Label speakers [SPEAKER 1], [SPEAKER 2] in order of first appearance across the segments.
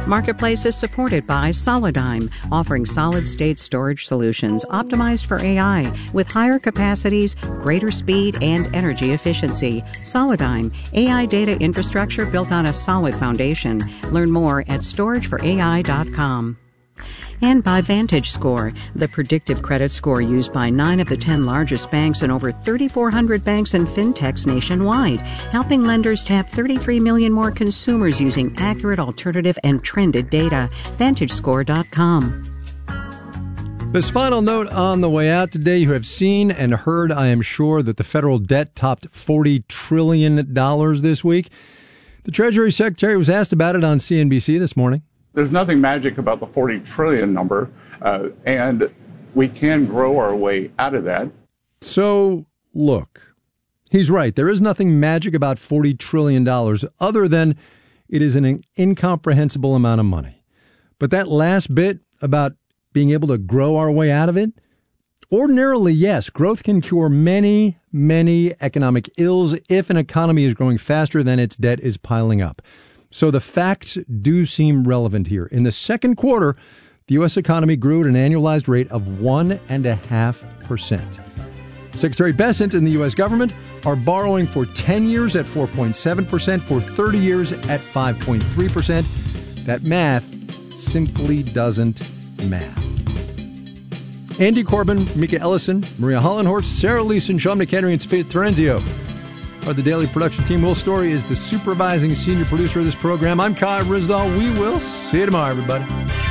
[SPEAKER 1] Marketplace is supported by Solidigm, offering solid-state storage solutions optimized for AI with higher capacities, greater speed, and energy efficiency. Solidigm, AI data infrastructure built on a solid foundation. Learn more at storageforai.com. And by VantageScore, the predictive credit score used by 9 of the 10 largest banks and over 3,400 banks and fintechs nationwide, helping lenders tap 33 million more consumers using accurate, alternative, and trended data. VantageScore.com.
[SPEAKER 2] This final note on the way out today, you have seen and heard, I am sure, that the federal debt topped $40 trillion this week. The Treasury Secretary was asked about it on CNBC this morning.
[SPEAKER 3] There's nothing magic about the 40 trillion number, and we can grow our way out of that.
[SPEAKER 2] So, look, he's right. There is nothing magic about $40 trillion other than it is an incomprehensible amount of money. But that last bit about being able to grow our way out of it, ordinarily, yes, growth can cure many, many economic ills if an economy is growing faster than its debt is piling up. So the facts do seem relevant here. In the second quarter, the U.S. economy grew at an annualized rate of 1.5%. Secretary Bessent and the U.S. government are borrowing for 10 years at 4.7%, for 30 years at 5.3%. That math simply doesn't math. Andy Corbin, Mika Ellison, Maria Hollenhorst, Sarah Leeson, Sean McHenry, and Faith Terenzio are the daily production team. Will Story is the supervising senior producer of this program. I'm Kai Ryssdal. We will see you tomorrow, everybody.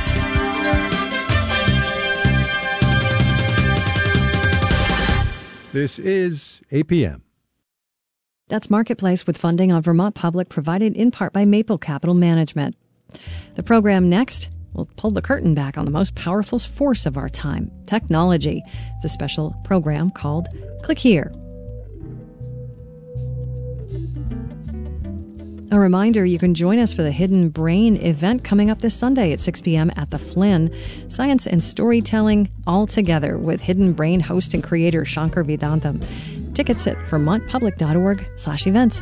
[SPEAKER 2] This is APM.
[SPEAKER 4] That's Marketplace with funding on Vermont Public, provided in part by Maple Capital Management. The program next will pull the curtain back on the most powerful force of our time, technology. It's a special program called Click Here. A reminder, you can join us for the Hidden Brain event coming up this Sunday at 6 p.m. at the Flynn. Science and storytelling all together with Hidden Brain host and creator Shankar Vedantam. Tickets at vermontpublic.org/events.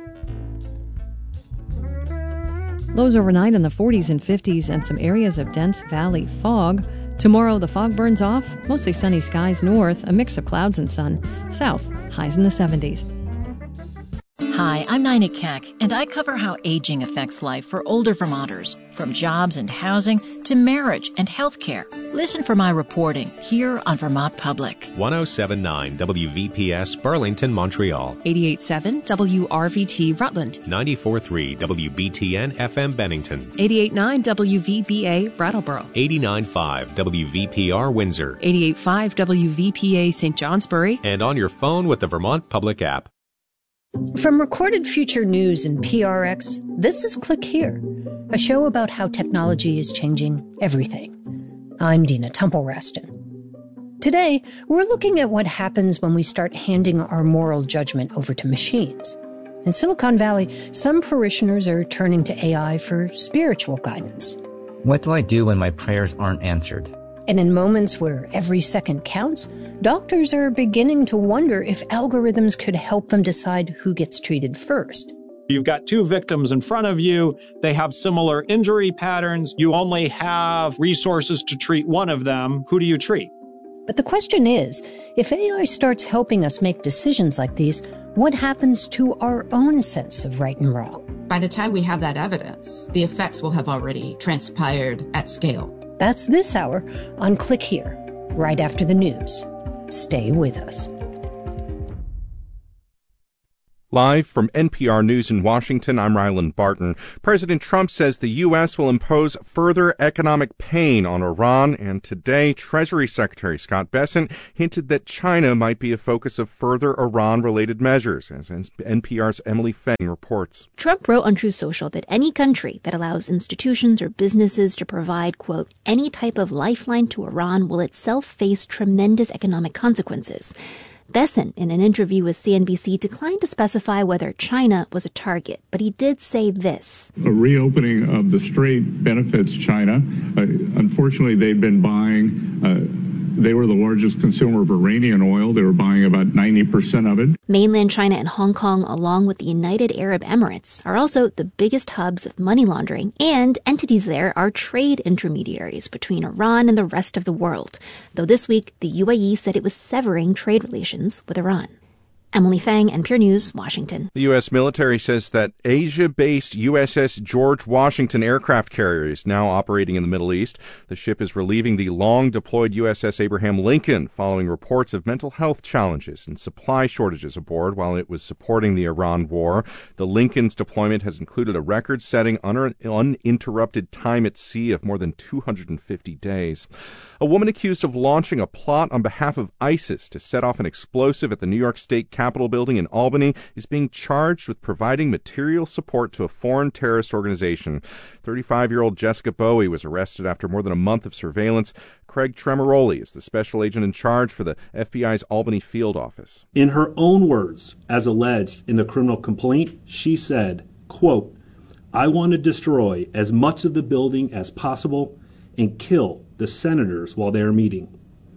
[SPEAKER 4] Lows overnight in the 40s and 50s and some areas of dense valley fog. Tomorrow, the fog burns off. Mostly sunny skies north, a mix of clouds and sun. South, highs in the 70s.
[SPEAKER 5] Hi, I'm Nina Keck, and I cover how aging affects life for older Vermonters, from jobs and housing to marriage and health care. Listen for my reporting here on Vermont Public.
[SPEAKER 6] 107.9 WVPS Burlington, Montreal.
[SPEAKER 7] 88.7 WRVT Rutland.
[SPEAKER 6] 94.3 WBTN FM Bennington.
[SPEAKER 7] 88.9 WVBA Brattleboro.
[SPEAKER 6] 89.5 WVPR Windsor.
[SPEAKER 7] 88.5 WVPA St. Johnsbury.
[SPEAKER 6] And on your phone with the Vermont Public app.
[SPEAKER 8] From Recorded Future News and PRX, this is Click Here, a show about how technology is changing everything. I'm Dina Temple-Raston. Today, we're looking at what happens when we start handing our moral judgment over to machines. In Silicon Valley, some parishioners are turning to AI for spiritual guidance.
[SPEAKER 9] What do I do when my prayers aren't answered?
[SPEAKER 8] And in moments where every second counts, doctors are beginning to wonder if algorithms could help them decide who gets treated first.
[SPEAKER 10] You've got two victims in front of you. They have similar injury patterns. You only have resources to treat one of them. Who do you treat?
[SPEAKER 8] But the question is, if AI starts helping us make decisions like these, what happens to our own sense of right and wrong?
[SPEAKER 11] By the time we have that evidence, the effects will have already transpired at scale.
[SPEAKER 8] That's this hour on Click Here, right after the news. Stay with us.
[SPEAKER 12] Live from NPR News in Washington, I'm Ryland Barton. President Trump says the U.S. will impose further economic pain on Iran, and today Treasury Secretary Scott Bessent hinted that China might be a focus of further Iran-related measures, as NPR's Emily Feng reports.
[SPEAKER 13] Trump wrote on Truth Social that any country that allows institutions or businesses to provide, quote, any type of lifeline to Iran will itself face tremendous economic consequences. Bessent, in an interview with CNBC, declined to specify whether China was a target, but he did say this.
[SPEAKER 14] A reopening of the strait benefits China. Unfortunately, they've been buying
[SPEAKER 3] They were the largest consumer of Iranian oil. They were buying about 90% of it.
[SPEAKER 13] Mainland China and Hong Kong, along with the United Arab Emirates, are also the biggest hubs of money laundering, and entities there are trade intermediaries between Iran and the rest of the world, though this week the UAE said it was severing trade relations with Iran. Emily Fang, NPR News, Washington.
[SPEAKER 12] The U.S. military says that Asia-based USS George Washington aircraft carrier is now operating in the Middle East. The ship is relieving the long-deployed USS Abraham Lincoln following reports of mental health challenges and supply shortages aboard while it was supporting the Iran war. The Lincoln's deployment has included a record-setting uninterrupted time at sea of more than 250 days. A woman accused of launching a plot on behalf of ISIS to set off an explosive at the New York State Capitol building in Albany is being charged with providing material support to a foreign terrorist organization. 35-year-old Jessica Bowie was arrested after more than a month of surveillance. Craig Tremoroli is the special agent in charge for the FBI's Albany field office.
[SPEAKER 14] In her own words, as alleged in the criminal complaint, she said, quote, "I want to destroy as much of the building as possible and kill the senators while they are meeting.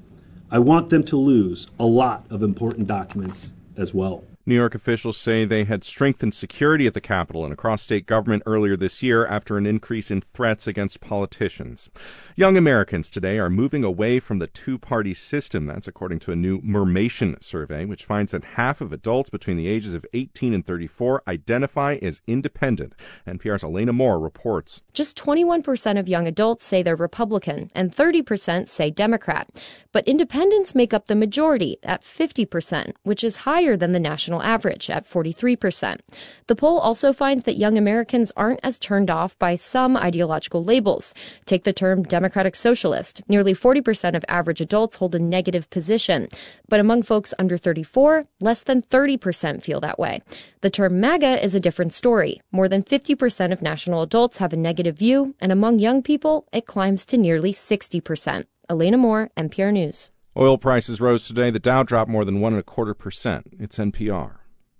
[SPEAKER 14] I want them to lose a lot of important documents as well."
[SPEAKER 12] New York officials say they had strengthened security at the Capitol and across state government earlier this year after an increase in threats against politicians. Young Americans today are moving away from the two-party system. That's according to a new Mermation survey, which finds that half of adults between the ages of 18 and 34 identify as independent. NPR's Elena Moore reports.
[SPEAKER 15] Just 21% of young adults say they're Republican and 30% say Democrat. But independents make up the majority at 50%, which is higher than the national average at 43%. The poll also finds that young Americans aren't as turned off by some ideological labels. Take the term Democratic Socialist. Nearly 40% of average adults hold a negative position. But among folks under 34, less than 30% feel that way. The term MAGA is a different story. More than 50% of national adults have a negative view, and among young people, it climbs to nearly 60%. Elena Moore, NPR News.
[SPEAKER 12] Oil prices rose today. The Dow dropped more than 1.25%. It's NPR.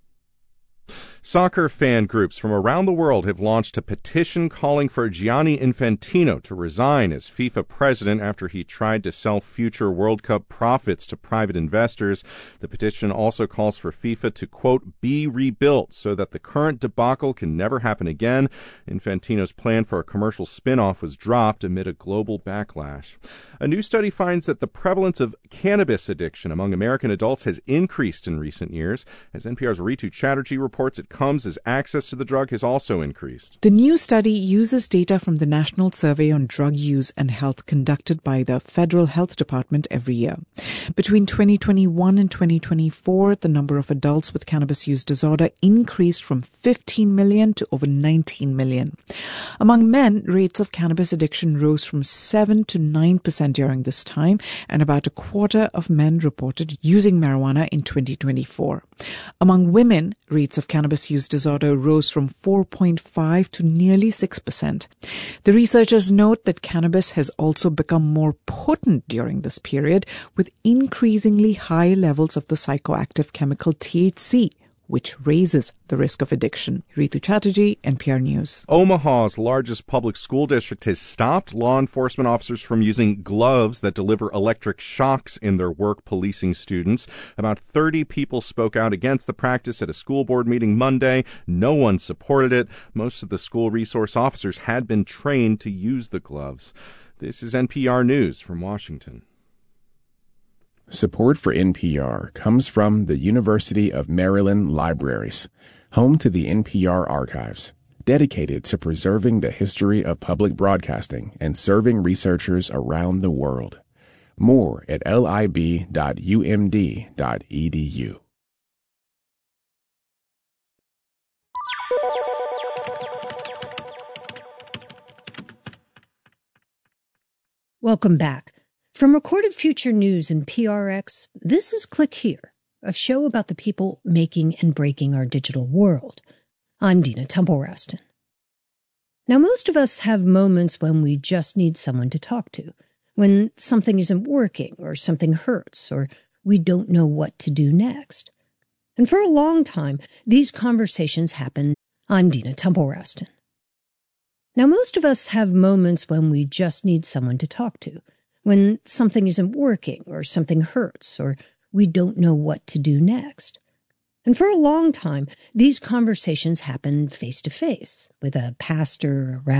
[SPEAKER 12] Soccer fan groups from around the world have launched a petition calling for Gianni Infantino to resign as FIFA president after he tried to sell future World Cup profits to private investors. The petition also calls for FIFA to, quote, be rebuilt so that the current debacle can never happen again. Infantino's plan for a commercial spin-off was dropped amid a global backlash. A new study finds that the prevalence of cannabis addiction among American adults has increased in recent years. As NPR's Ritu Chatterjee reports, it comes as access to the drug has also increased.
[SPEAKER 16] The new study uses data from the National Survey on Drug Use and Health conducted by the Federal Health Department every year. Between 2021 and 2024, the number of adults with cannabis use disorder increased from 15 million to over 19 million. Among men, rates of cannabis addiction rose from 7 to 9% during this time, and about a quarter of men reported using marijuana in 2024. Among women, rates of cannabis use disorder rose from 4.5 to nearly 6%. The researchers note that cannabis has also become more potent during this period, with increasingly high levels of the psychoactive chemical THC, which raises the risk of addiction. Ritu Chatterjee, NPR News.
[SPEAKER 12] Omaha's largest public school district has stopped law enforcement officers from using gloves that deliver electric shocks in their work policing students. About 30 people spoke out against the practice at a school board meeting Monday. No one supported it. Most of the school resource officers had been trained to use the gloves. This is NPR News from Washington.
[SPEAKER 17] Support for NPR comes from the University of Maryland Libraries, home to the NPR archives, dedicated to preserving the history of public broadcasting and serving researchers around the world. More at lib.umd.edu.
[SPEAKER 8] Welcome back. From Recorded Future News and PRX, this is Click Here, a show about the people making and breaking our digital world. I'm Dina Temple-Raston. Now, most of us have moments when we just need someone to talk to, when something isn't working or something hurts or we don't know what to do next. And for a long time, these conversations happen. I'm Dina Temple-Raston. Now, most of us have moments when we just need someone to talk to, when something isn't working or something hurts or we don't know what to do next. And for a long time, these conversations happened face-to-face with a pastor, a rabbi,